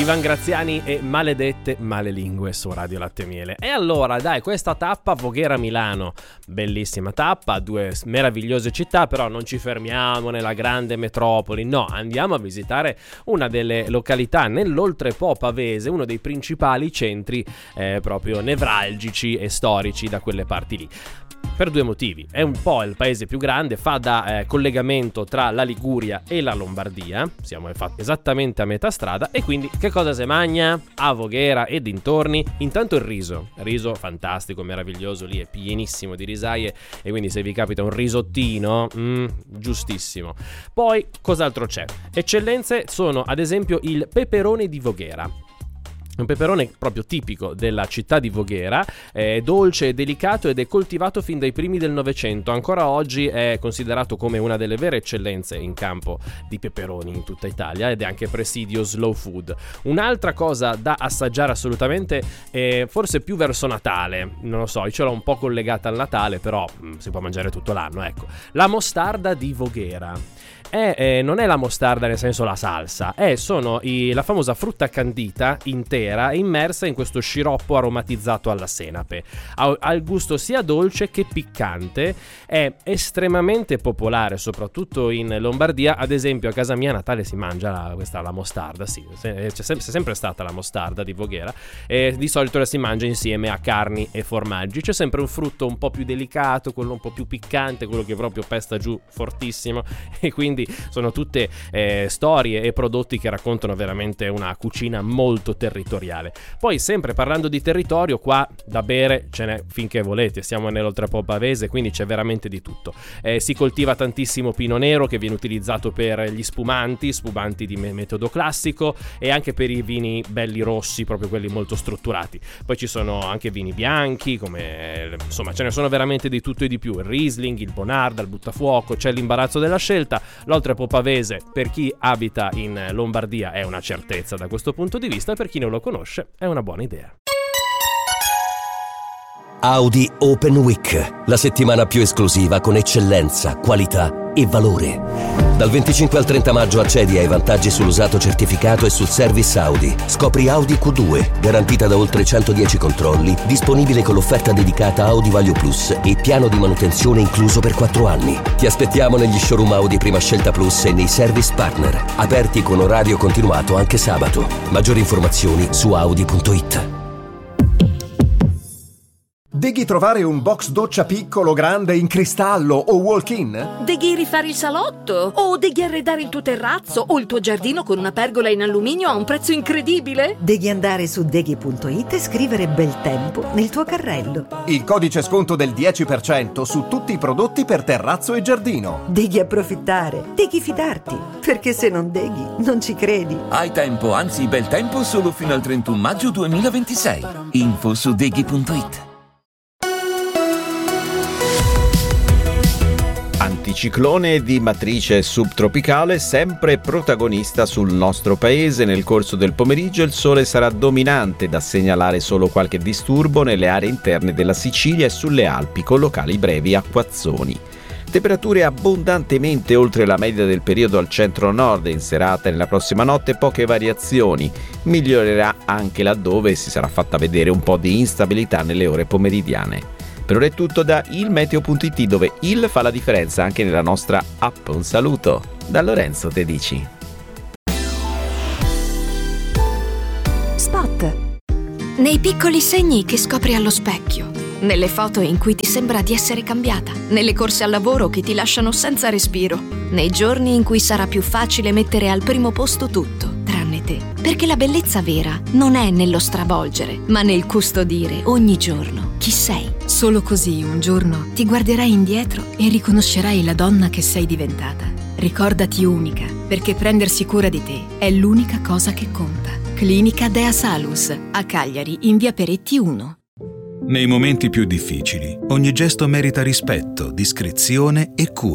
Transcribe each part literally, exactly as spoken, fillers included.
Ivan Graziani e Maledette Male Lingue su Radio Latte e Miele. E allora dai, questa tappa Voghera-Milano, bellissima tappa, due meravigliose città, però non ci fermiamo nella grande metropoli, no, andiamo a visitare una delle località nell'oltrepo pavese, uno dei principali centri eh, proprio nevralgici e storici da quelle parti lì. Per due motivi: è un po' il paese più grande, fa da eh, collegamento tra la Liguria e la Lombardia, siamo esattamente a metà strada, e quindi che cosa si mangia a Voghera e dintorni? Intanto il riso, riso fantastico, meraviglioso, lì è pienissimo di risaie, e quindi se vi capita un risottino, mm, giustissimo. Poi cos'altro c'è? Eccellenze sono ad esempio il peperone di Voghera. Un peperone proprio tipico della città di Voghera, è dolce e delicato ed è coltivato fin dai primi del Novecento. Ancora oggi è considerato come una delle vere eccellenze in campo di peperoni in tutta Italia ed è anche presidio slow food. Un'altra cosa da assaggiare assolutamente è forse più verso Natale, non lo so, io ce l'ho un po' collegata al Natale, però mh, si può mangiare tutto l'anno, ecco. La mostarda di Voghera. È, eh, non è la mostarda nel senso la salsa, è sono i, la famosa frutta candita intera immersa in questo sciroppo aromatizzato alla senape. Ha, ha il gusto sia dolce che piccante, è estremamente popolare soprattutto in Lombardia. Ad esempio a casa mia a Natale si mangia la, questa, la mostarda, sì, c'è sempre, c'è sempre stata la mostarda di Voghera, e di solito la si mangia insieme a carni e formaggi. C'è sempre un frutto un po' più delicato, quello un po' più piccante, quello che proprio pesta giù fortissimo, e quindi sono tutte eh, storie e prodotti che raccontano veramente una cucina molto territoriale. Poi sempre parlando di territorio, qua da bere ce n'è finché volete, siamo nell'oltrepo pavese, quindi c'è veramente di tutto. Eh, si coltiva tantissimo pino nero che viene utilizzato per gli spumanti, spumanti di metodo classico, e anche per i vini belli rossi, proprio quelli molto strutturati. Poi ci sono anche vini bianchi, come insomma ce ne sono veramente di tutto e di più, il Riesling, il Bonarda, il Buttafuoco, c'è l'imbarazzo della scelta. L'oltrepo pavese per chi abita in Lombardia è una certezza da questo punto di vista, per chi non lo conosce è una buona idea. Audi Open Week, la settimana più esclusiva con eccellenza, qualità e valore. Dal venticinque al trenta maggio accedi ai vantaggi sull'usato certificato e sul service Audi. Scopri Audi Q due, garantita da oltre centodieci controlli, disponibile con l'offerta dedicata Audi Vario Plus e piano di manutenzione incluso per quattro anni. Ti aspettiamo negli showroom Audi Prima Scelta Plus e nei service partner, aperti con orario continuato anche sabato. Maggiori informazioni su audi punto it. Deghi trovare un box doccia piccolo, grande, in cristallo o walk-in? Deghi rifare il salotto? O deghi arredare il tuo terrazzo o il tuo giardino con una pergola in alluminio a un prezzo incredibile? Devi andare su deghi punto it e scrivere bel tempo nel tuo carrello. Il codice sconto del dieci per cento su tutti i prodotti per terrazzo e giardino. Devi approfittare, devi fidarti, perché se non deghi non ci credi. Hai tempo, anzi bel tempo, solo fino al trentuno maggio duemilaventisei. Info su deghi punto it. Anticiclone di matrice subtropicale, sempre protagonista sul nostro paese. Nel corso del pomeriggio il sole sarà dominante, da segnalare solo qualche disturbo nelle aree interne della Sicilia e sulle Alpi, con locali brevi acquazzoni. Temperature abbondantemente oltre la media del periodo al centro-nord, in serata e nella prossima notte poche variazioni. Migliorerà anche laddove si sarà fatta vedere un po' di instabilità nelle ore pomeridiane. Per ora è tutto da il meteo punto it, dove il fa la differenza anche nella nostra app. Un saluto da Lorenzo Tedici. Spot. Nei piccoli segni che scopri allo specchio, nelle foto in cui ti sembra di essere cambiata, nelle corse al lavoro che ti lasciano senza respiro, nei giorni in cui sarà più facile mettere al primo posto tutto, tranne te. Perché la bellezza vera non è nello stravolgere, ma nel custodire ogni giorno chi sei. Solo così un giorno ti guarderai indietro e riconoscerai la donna che sei diventata. Ricordati unica, perché prendersi cura di te è l'unica cosa che conta. Clinica Dea Salus, a Cagliari, in via Peretti uno. Nei momenti più difficili, ogni gesto merita rispetto, discrezione e cura.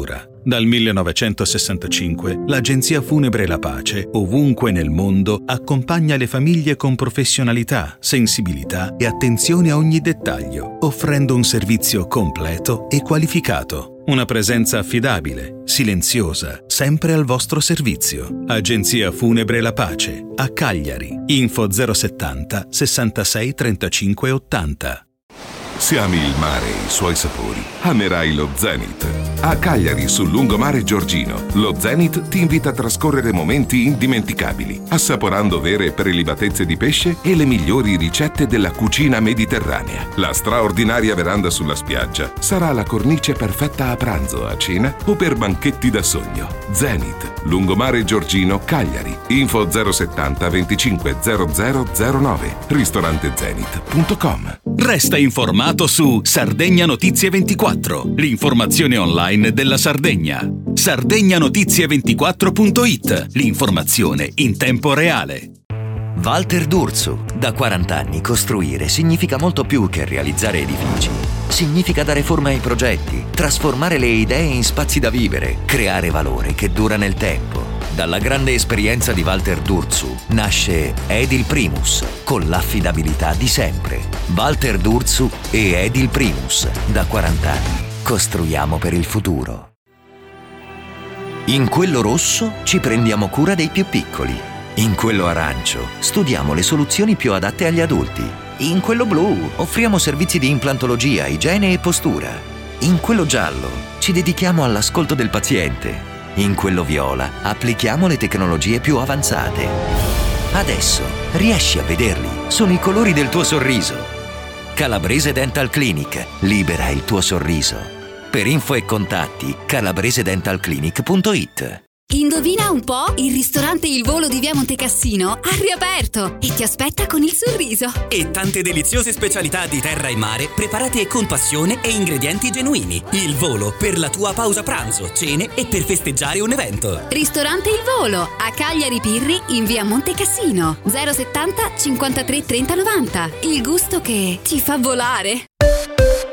Dal millenovecentosessantacinque l'Agenzia Funebre La Pace, ovunque nel mondo, accompagna le famiglie con professionalità, sensibilità e attenzione a ogni dettaglio, offrendo un servizio completo e qualificato. Una presenza affidabile, silenziosa, sempre al vostro servizio. Agenzia Funebre La Pace, a Cagliari. Info zero settanta sessantasei trentacinque ottanta. Se ami il mare e i suoi sapori, amerai lo Zenith. A Cagliari, sul lungomare Giorgino, lo Zenith ti invita a trascorrere momenti indimenticabili, assaporando vere e prelibatezze di pesce e le migliori ricette della cucina mediterranea. La straordinaria veranda sulla spiaggia sarà la cornice perfetta a pranzo, a cena o per banchetti da sogno. Zenith, lungomare Giorgino, Cagliari. Info zero settanta venticinque zero zero zero nove. ristorante zenith punto com. Resta informato su Sardegna Notizie ventiquattro, l'informazione online della Sardegna. sardegna notizie ventiquattro punto it, l'informazione in tempo reale. Walter D'Urso. Da quaranta anni costruire significa molto più che realizzare edifici. Significa dare forma ai progetti, trasformare le idee in spazi da vivere, creare valore che dura nel tempo. Dalla grande esperienza di Walter D'Urso nasce Edil Primus, con l'affidabilità di sempre. Walter D'Urso e Edil Primus. Da quaranta anni costruiamo per il futuro. In quello rosso ci prendiamo cura dei più piccoli. In quello arancio studiamo le soluzioni più adatte agli adulti. In quello blu offriamo servizi di implantologia, igiene e postura. In quello giallo ci dedichiamo all'ascolto del paziente. In quello viola applichiamo le tecnologie più avanzate. Adesso riesci a vederli, sono i colori del tuo sorriso. Calabrese Dental Clinic, libera il tuo sorriso. Per info e contatti calabrese dental clinic punto it. Indovina un po'? Il ristorante Il Volo di Via Montecassino ha riaperto e ti aspetta con il sorriso. E tante deliziose specialità di terra e mare preparate con passione e ingredienti genuini. Il Volo, per la tua pausa pranzo, cene e per festeggiare un evento. Ristorante Il Volo, a Cagliari Pirri in Via Montecassino. zero settanta cinquantatré trenta novanta. Il gusto che ti fa volare.